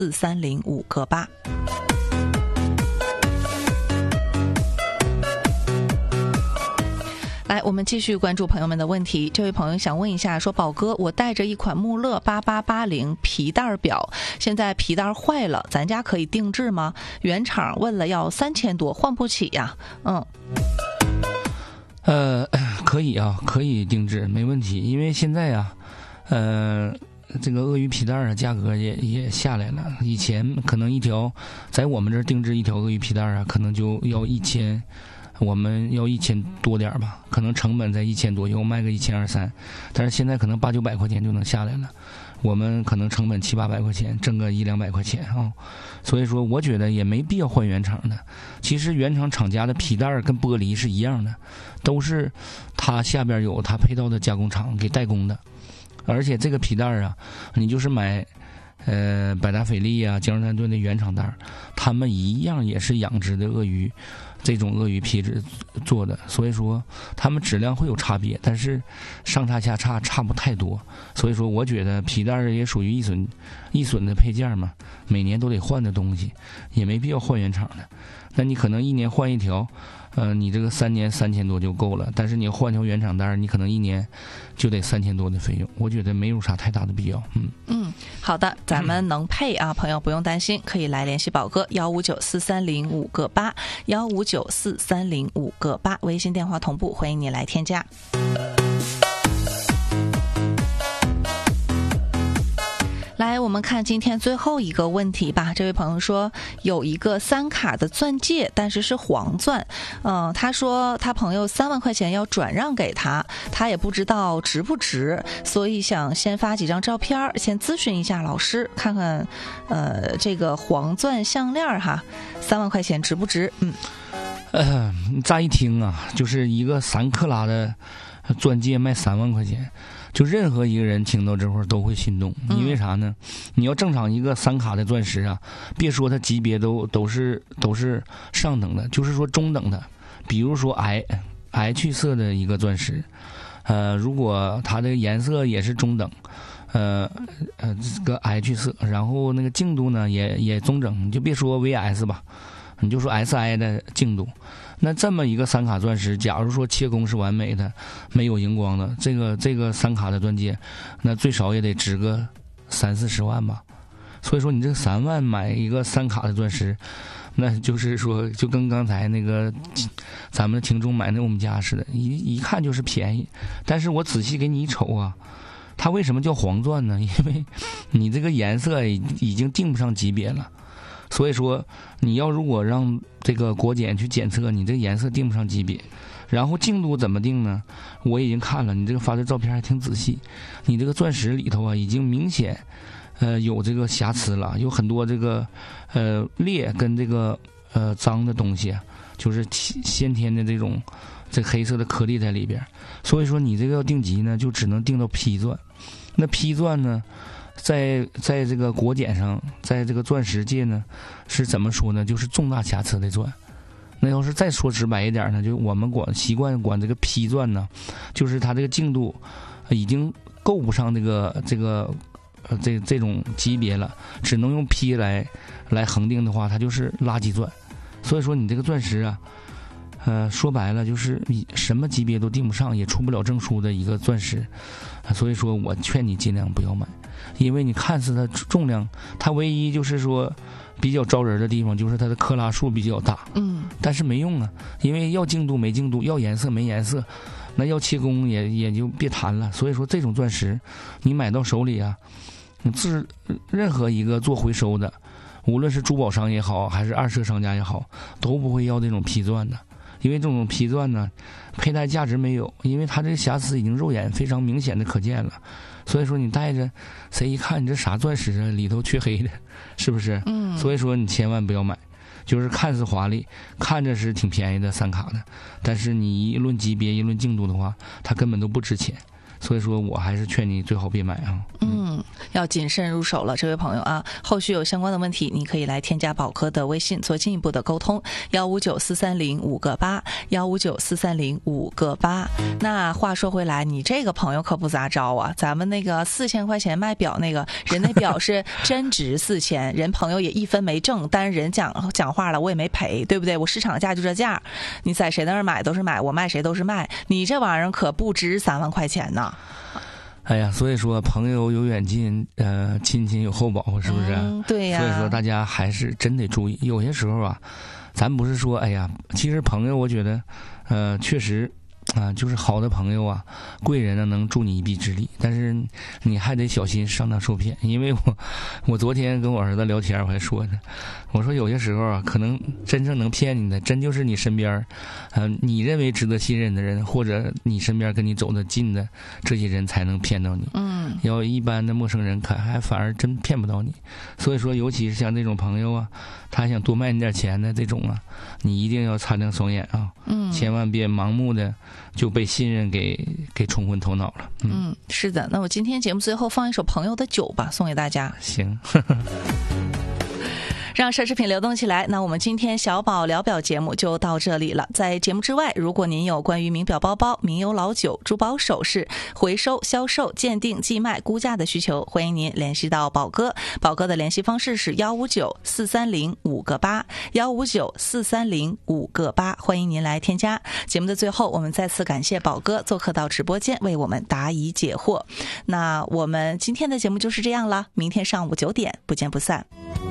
1594305个8。来，我们继续关注朋友们的问题。这位朋友想问一下，说宝哥，我带着一款穆勒8880皮带表，现在皮带坏了，咱家可以定制吗？原厂问了要3000多，换不起呀。 可以啊，可以定制，没问题。因为现在啊，这个鳄鱼皮带啊，价格也下来了。以前可能一条，在我们这儿定制一条鳄鱼皮带啊，可能就要1000。我们要1000多点吧，可能成本在1000多，又卖个1200-1300，但是现在可能800-900块钱就能下来了，我们可能成本700-800块钱，挣个100-200块钱啊。所以说，我觉得也没必要换原厂的。其实原厂厂家的皮带跟玻璃是一样的，都是它下边有它配套的加工厂给代工的，而且这个皮带啊，你就是买。百达翡丽啊、江诗丹顿的原厂带，他们一样也是养殖的鳄鱼，这种鳄鱼皮质做的，所以说他们质量会有差别，但是上差下差不太多。所以说，我觉得皮带也属于易损的配件嘛，每年都得换的东西，也没必要换原厂的。那你可能1年换一条，你这个3年3000多就够了，但是你换条原厂带，你可能1年就得3000多的费用，我觉得没有啥太大的必要。 好的，咱们能配啊，朋友不用担心，可以来联系宝哥1594305个8 1594305个8，微信电话同步，欢迎你来添加。来，我们看今天最后一个问题吧。这位朋友说，有一个3卡的钻戒，但是是黄钻。他说他朋友3万块钱要转让给他，他也不知道值不值，所以想先发几张照片，先咨询一下老师，看看这个黄钻项链哈，3万块钱值不值？ 乍一听啊，就是一个3克拉的钻戒卖3万块钱。就任何一个人听到这会儿都会心动，因为啥呢？你要正常一个3卡的钻石啊，别说它级别都是上等的，就是说中等的，比如说H色的一个钻石，如果它的颜色也是中等，这个 H 色，然后那个净度呢也中等，你就别说 VS 吧，你就说 SI 的净度。那这么一个3卡钻石，假如说切工是完美的，没有荧光的，这个3卡的钻戒，那最少也得值个30-40万吧。所以说，你这3万买一个3卡的钻石，那就是说，就跟刚才那个咱们的听众买那我们家似的，一看就是便宜。但是我仔细给你一瞅啊，它为什么叫黄钻呢？因为你这个颜色已经定不上级别了。所以说，你要如果让这个国检去检测，你这个颜色定不上级别，然后净度怎么定呢？我已经看了，你这个发的照片还挺仔细，你这个钻石里头啊，已经明显有这个瑕疵了，有很多这个裂跟这个脏的东西，就是先天的这个黑色的颗粒在里边。所以说，你这个要定级呢，就只能定到批钻。那批钻呢？在这个国检上，在这个钻石界呢，是怎么说呢？就是重大瑕疵的钻。那要是再说直白一点呢，就我们习惯管这个批钻呢，就是它这个净度已经够不上这种级别了，只能用批来恒定的话，它就是垃圾钻。所以说你这个钻石啊，说白了就是你什么级别都定不上，也出不了证书的一个钻石。所以说我劝你尽量不要买。因为你看似它重量，它唯一就是说比较招人的地方就是它的克拉数比较大，但是没用啊，因为要净度没净度，要颜色没颜色，那要切工也就别谈了。所以说这种钻石你买到手里啊，任何一个做回收的，无论是珠宝商也好，还是二手商家也好，都不会要这种批钻的。因为这种批钻呢，佩戴价值没有，因为它这个瑕疵已经肉眼非常明显的可见了。所以说你戴着，谁一看你这啥钻石啊，里头缺黑的，是不是？所以说你千万不要买，就是看似华丽，看着是挺便宜的3卡的，但是你一论级别一论净度的话，它根本都不值钱。所以说我还是劝你最好别买啊。 要谨慎入手了，这位朋友啊。后续有相关的问题，你可以来添加宝哥的微信做进一步的沟通，1594305个8，1594305个8。那话说回来，你这个朋友可不咋着啊，咱们那个4000块钱卖表那个人，那表是真值4000，人朋友也一分没挣，但是人讲话了，我也没赔，对不对？我市场价就这价，你在谁那儿买都是买，我卖谁都是卖，你这玩意儿可不值3万块钱呢。 哎呀，所以说朋友有远近，亲戚有厚薄，是不是？ 对呀。 所以说大家还是真得注意，有些时候啊，咱不是说，哎呀，其实朋友，我觉得，确实。就是好的朋友啊，贵人呢能助你一臂之力，但是你还得小心上当受骗。因为我昨天跟我儿子聊天，我还说呢，我说有些时候啊，可能真正能骗你的，真就是你身边你认为值得信任的人，或者你身边跟你走得近的这些人才能骗到你。要一般的陌生人反而真骗不到你。所以说，尤其是像这种朋友啊，他想多卖你点钱的这种啊，你一定要擦亮双眼啊，千万别盲目的就被信任给冲昏头脑了。 是的。那我今天节目最后放一首朋友的酒吧，送给大家。 行。 让奢侈品流动起来。那我们今天小宝聊表节目就到这里了。在节目之外，如果您有关于名表包包、名油老酒、珠宝首饰回收、销售、鉴定、寄卖、估价的需求，欢迎您联系到宝哥。宝哥的联系方式是1594305个8，1594305个8，欢迎您来添加。节目的最后，我们再次感谢宝哥做客到直播间为我们答疑解惑。那我们今天的节目就是这样了，明天上午9点不见不散。